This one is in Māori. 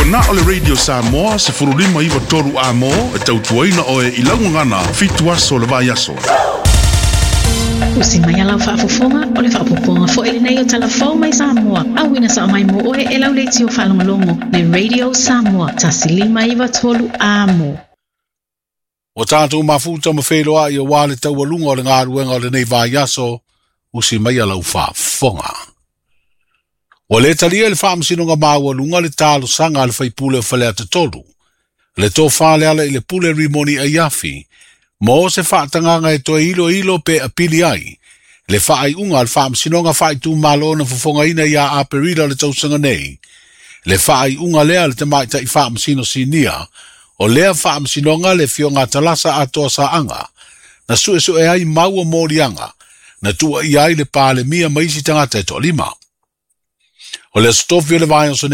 na ole Radio Samoa se furulima iwa toru amo e tautuaina oe ilangungana fitu aso le vai aso. Usi mai ala whaafofonga o le whaapoponga fo ele nei o talafau mai Samoa. Awina sa mai mo oe e lau leiti o whalongalongo le Radio Samoa tasilima iwa tolu amo. O tātou mafuta ma wheloa i o wale taualunga o le ngā ruenga o le nei vai aso, usi mai ala whaafonga. O le talia le whaamsinonga māualunga le tālo sanga le whaipule o whalea te tolu. Le tō whale ala i le pule rimoni a iafi, mo se whaatanganga e toa ilo pe apili ai. Le whaai unga le whaamsinonga whai tū malona fufonga ina ia a perila le tausanga nei. Le whaai unga lea le te maita i whaamsino sinia, o lea whaamsinonga le fionga talasa atoa sa anga, na sue e ai maua morianga, na tua i ai le pāle mia maisi tangata e toa lima. O le stofio le vai o